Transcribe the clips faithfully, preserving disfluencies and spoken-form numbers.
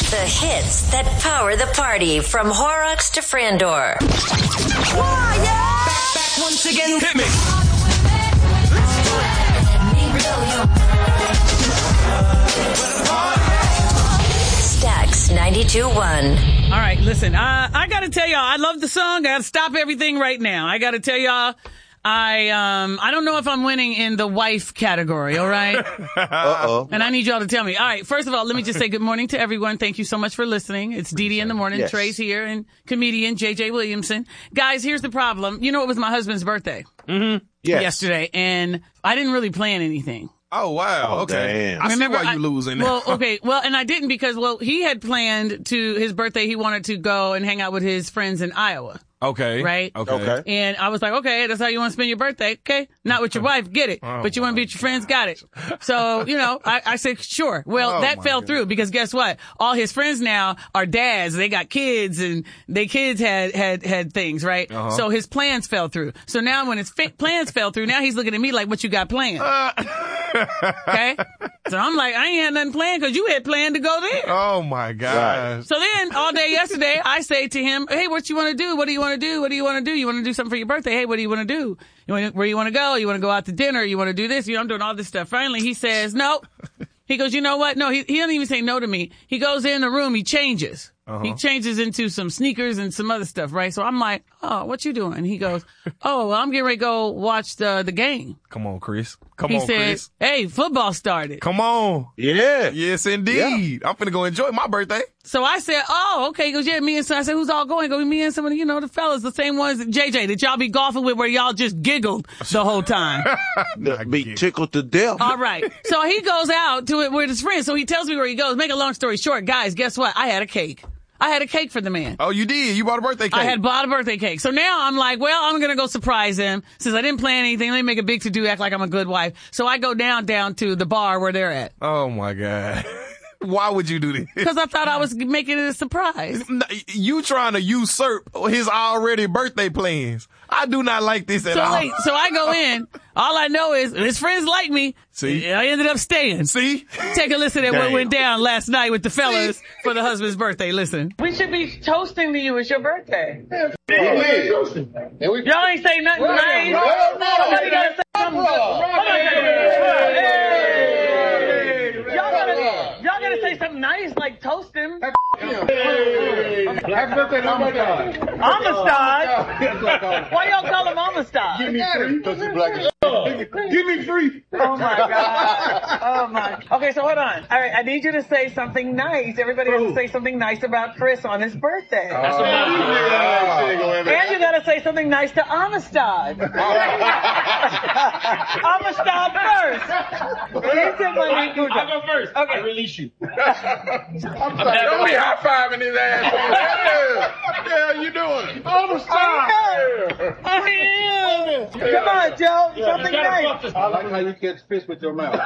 The hits that power the party from Horrocks to Frandor. Why, yeah! Back, back once again. Hit me. Stax ninety-two point one. All right, listen, uh, I got to tell y'all, I love the song. I got to stop everything right now. I got to tell y'all, I um I don't know if I'm winning in the wife category, all right? Uh-oh. And I need y'all to tell me. All right, first of all, let me just say good morning to everyone. Thank you so much for listening. It's Dee Dee in the morning. Yes. Trey's here and comedian J J Williamson. Guys, here's the problem. You know, it was my husband's birthday mm-hmm. yes. yesterday, and I didn't really plan anything. Oh, wow. Oh, okay. Damn. I Remember, see why I, you losing. Well, okay. Well, and I didn't because, well, he had planned to his birthday. He wanted to go and hang out with his friends in Iowa. Okay. Right? Okay. Okay. And I was like, okay, that's how you want to spend your birthday. Okay. Not with your wife. Get it. Oh, but you want to be with your friends. Got it. So, you know, I, I said, sure. Well, Oh, that my fell God. through because guess what? All his friends now are dads. They got kids and their kids had, had, had things, right? Uh-huh. So his plans fell through. So now when his fi- plans fell through, now he's looking at me like, what you got planned? Okay. So I'm like, I ain't had nothing planned because you had planned to go there. Oh, my gosh. So then all day yesterday, I say to him, hey, what you want to do? What do you want to do? What do you want to do? You want to do something for your birthday? Hey, what do you want to do? You want to, where you want to go? You want to go out to dinner? You want to do this? You know, I'm doing all this stuff. Finally, he says, no. He goes, you know what? No, he, he doesn't even say no to me. He goes in the room. He changes. Uh-huh. He changes into some sneakers and some other stuff, right? So I'm like, oh, what you doing? He goes, oh, well, I'm getting ready to go watch the, the game. Come on, Chris. Come he on, said, Chris. hey, football started. Come on. Yeah. Yes, indeed. I'm finna go enjoy my birthday. So I said, oh, okay. He goes, yeah, me and son. I said, who's all going? He goes, me and some of the, you know, the fellas, the same ones that J J, that y'all be golfing with where y'all just giggled the whole time. Be tickled to death. All right. So he goes out to it with his friends. So he tells me where he goes. Make a long story short, guys, guess what? I had a cake. I had a cake for the man. Oh, you did? You bought a birthday cake? I had bought a birthday cake. So now I'm like, well, I'm going to go surprise him. Since I didn't plan anything, let me make a big to-do, act like I'm a good wife. So I go down, down to the bar where they're at. Oh, my God. Why would you do this? Because I thought I was making it a surprise. You trying to usurp his already birthday plans. I do not like this at So all. wait, so I go in. All I know is his friends like me. See? I ended up staying. See? Take a listen at what Damn. went down last night with the fellas for the husband's birthday. Listen. We should be toasting to you. It's your birthday. Y'all ain't say nothing nice. Somebody gotta say something good. Y'all gotta, y'all gotta say something nice, like toast him. Happy birthday to Amistad. Amistad? Why y'all call him Amistad? Give me free. Because he's black as Give me free. Oh my God. Oh my. Okay, so hold on. All right, I need you to say something nice. Everybody has to say something nice about Chris on his birthday. That's what I'm And you gotta say something nice to Amistad. Amistad first. I'll go first. Okay. I release you. I'm sorry. Don't be high-fiving his ass. What the hell you doing? Amistad. Come on, Joe. Something nice. I like how you catch fish with your mouth.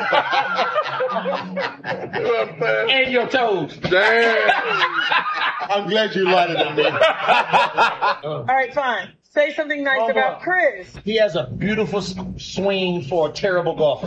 And your toes. Damn. I'm glad you lighted on me. All right, fine. Say something nice Oh, about boy. Chris. He has a beautiful s- swing for a terrible golfer.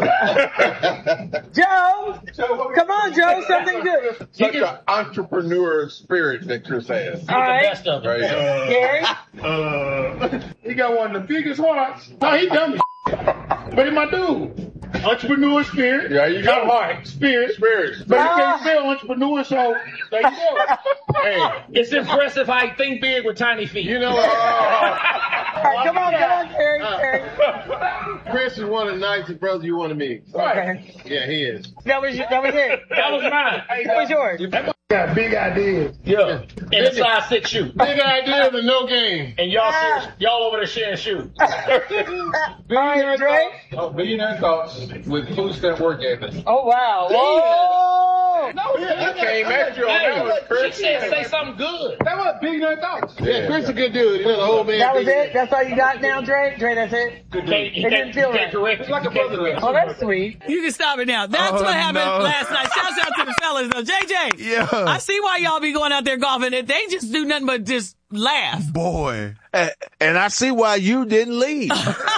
Joe. Come on, Joe. Something good. Such an entrepreneur spirit that Chris has. All right. The best of it. Right. Gary. Uh, he got one of the biggest hearts. No, he dumb as but he my dude. Entrepreneur spirit. Yeah, you got heart. Spirit. Spirit. But he can't spell entrepreneur, so there you go. Hey. It's impressive how he think big with tiny feet. You know, uh, All right, come on, come on, Gary. Gary. Chris is one of the nicest brothers you want to meet. Okay. Yeah, he is. That was that was it. That was mine. That was yours. Got big ideas. Yeah. In a size six shoe. Big ideas and no game. And y'all serious, y'all over there sharing shoes. All right, Dre. Oh, billionaire thoughts with food stamp work ethic. Oh, wow. Whoa. No, I came at you on that one, Chris. He said say something good. That was big nut thoughts. Yeah, Chris is a good dude. He's an old man. That was it? That's all you got now, Dre? Dre, that's it? Good dude. It didn't feel right. It's like a brother. Oh, that's sweet. You can stop it now. That's Oh, what happened no. last night. Shouts out to the fellas, though. J J. Yeah. I see why y'all be going out there golfing. They just do nothing but just laugh. Boy. And, and I see why you didn't leave.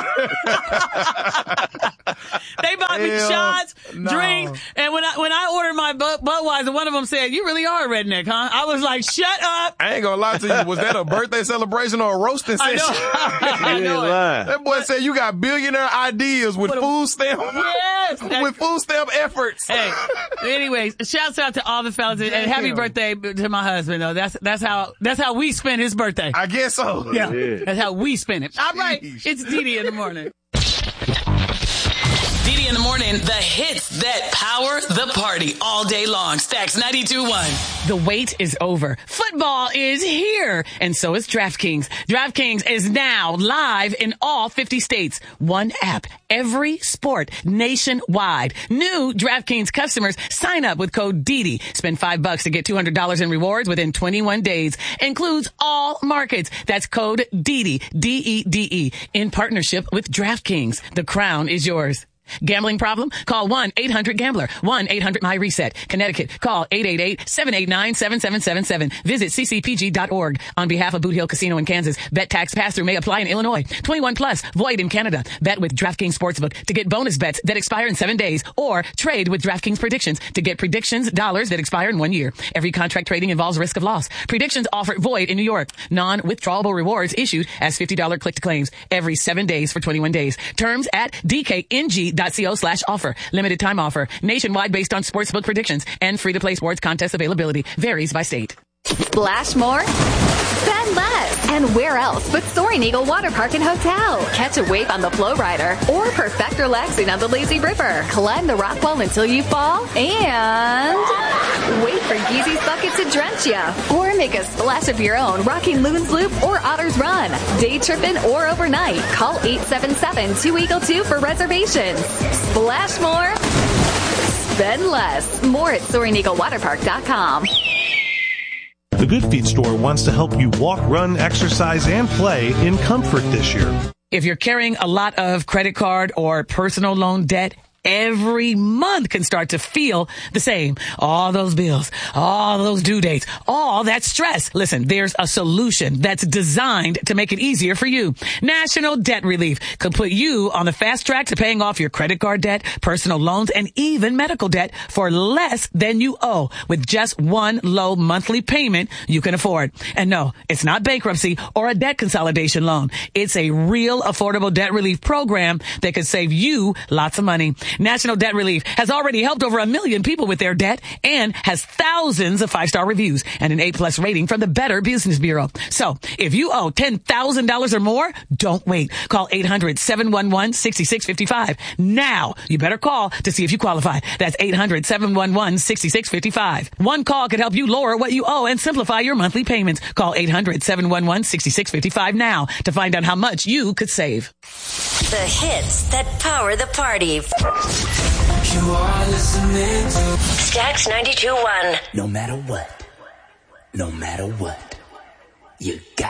They bought me Hell shots, no. drinks, and when I when I ordered my Bud- Budweiser, one of them said, "You really are a redneck, huh?" I was like, "Shut up!" I ain't gonna lie to you. Was that a birthday celebration or a roasting I session? know, I You know ain't it. lying. That boy said you got billionaire ideas with What a- food stamp. Yes. with food stamp efforts. Hey, anyways, shouts out to all the fellas and happy Damn. birthday to my husband. Though that's that's how that's how we spend his birthday. I guess so. Yeah, Yeah. that's how we spend it. All right, Sheesh. it's Didi in the morning. Didi in the morning, the hits that power the party all day long. Stacks ninety-two point one. The wait is over. Football is here, and so is DraftKings. DraftKings is now live in all fifty states. One app, every sport, nationwide. New DraftKings customers sign up with code Didi. Spend five bucks to get two hundred dollars in rewards within twenty-one days. Includes all markets. That's code Didi, D E D E, in partnership with DraftKings. The crown is yours. Gambling problem? Call one eight hundred gambler. one eight hundred my reset. Connecticut. Call eight eight eight seven eight nine seven seven seven seven. Visit c c p g dot org. On behalf of Boot Hill Casino in Kansas, bet tax pass-through may apply in Illinois. twenty-one plus. Void in Canada. Bet with DraftKings Sportsbook to get bonus bets that expire in seven days. Or trade with DraftKings Predictions to get predictions dollars that expire in one year. Every contract trading involves risk of loss. Predictions offer void in New York. Non-withdrawable rewards issued as fifty dollars click to claims every seven days for twenty-one days. Terms at d k n g dot co slash offer. Limited time offer. Nationwide based on sportsbook predictions and free-to-play sports contest availability. Varies by state. Splash more? Spend less. And where else but Soaring Eagle Water Park and Hotel? Catch a wave on the Flow Rider or perfect relaxing on the Lazy River. Climb the rock wall until you fall and wait for Yeezy's bucket to drench you. Or make a splash of your own rocking Loon's Loop or Otter's Run. Day tripping or overnight. Call eight seven seven two eagle two for reservations. Splash more. Spend less. More at soaring eagle water park dot com. The Good Feet store wants to help you walk, run, exercise, and play in comfort this year. If you're carrying a lot of credit card or personal loan debt, every month can start to feel the same. All those bills, all those due dates, all that stress. Listen, there's a solution that's designed to make it easier for you. National Debt Relief could put you on the fast track to paying off your credit card debt, personal loans, and even medical debt for less than you owe with just one low monthly payment you can afford. And no, it's not bankruptcy or a debt consolidation loan. It's a real affordable debt relief program that could save you lots of money. National Debt Relief has already helped over a million people with their debt and has thousands of five-star reviews and an A plus rating from the Better Business Bureau. So if you owe ten thousand dollars or more, don't wait. Call eight hundred seven one one six six five five. Now, you better call to see if you qualify. That's eight hundred seven one one six six five five. One call could help you lower what you owe and simplify your monthly payments. Call eight hundred seven one one six six five five now to find out how much you could save. The hits that power the party. You are listening to Stacks ninety-two point one. No matter what, no matter what, you got